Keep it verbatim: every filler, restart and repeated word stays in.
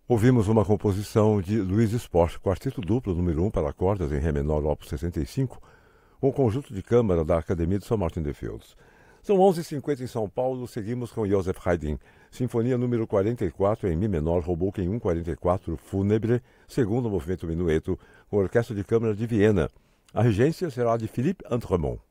Ouvimos uma composição de Luiz Sport, quarteto duplo número um para cordas em Ré menor, opus sessenta e cinco, com o conjunto de câmara da Academia de São Martin de Fields. São onze e cinquenta em São Paulo, seguimos com Joseph Haydn, Sinfonia número quarenta e quatro em Mi menor, Hoboken cento e quarenta e quatro, Fúnebre, segundo movimento minueto, com a Orquestra de Câmara de Viena. A regência será de Philippe Entremont.